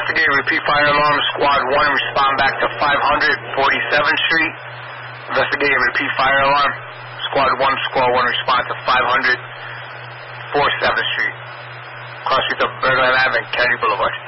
Investigator, repeat fire alarm. Squad 1, respond back to 500 47th Street. Investigator, repeat fire alarm. Squad 1, respond to 500 47th Street. Cross streets of Birdland Ave and Kennedy Boulevard.